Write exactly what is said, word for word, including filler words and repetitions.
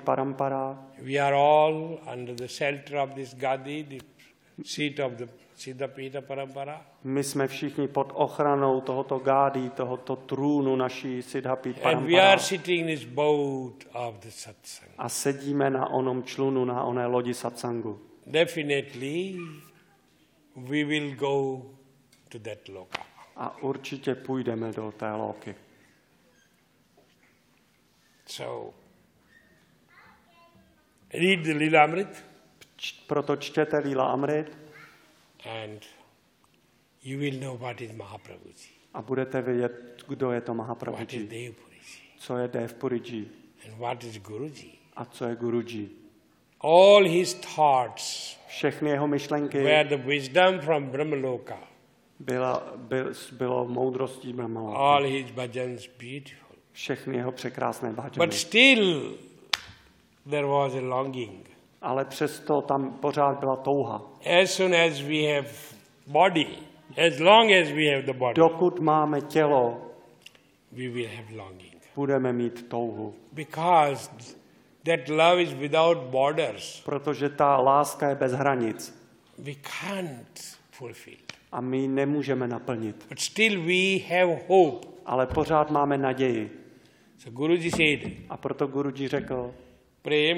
Parampara. We are all under the shelter of this Gadi, the seat of the Siddhapita Parampara. My jsme všichni pod ochranou tohoto gády, tohoto trůnu naší Siddhapita And we Parampara. are sitting in this boat of the satsang. A sedíme na onom člunu, na oné lodi satsangu. Definitely we will go to that loka. A určitě půjdeme do té loky. So, read the Lilamrit. Č- proto čtěte Lila Amrit And you will know what is Mahaprabhuji, a budete vědět, kdo je to what is Mahaprabhuji, Devpuriji, co je Devpuriji and what is Guruji. a co je Guruji. All his thoughts Všechny jeho myšlenky were the wisdom from Brahmaloka. byla, byl, bylo moudrostí Brahmaloky. All his bhajans beautiful. Všechny jeho překrásné But bhajany. still there was a longing. Ale přesto tam pořád byla touha. As soon as we have body, as long as we have the body, Dokud máme tělo, we will have longing. budeme mít touhu. Because that love is without borders. Protože ta láska je bez hranic We can't fulfill. a my ji nemůžeme naplnit. But still we have hope. Ale pořád máme naději. So Guruji said, A proto Guruji řekl, Prem